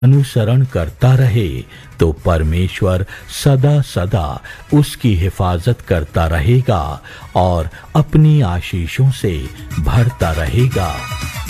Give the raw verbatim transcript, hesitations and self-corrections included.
अनुसरण करता रहे तो परमेश्वर सदा सदा उसकी हिफाजत करता रहेगा और अपनी आशीषों से भरता रहेगा।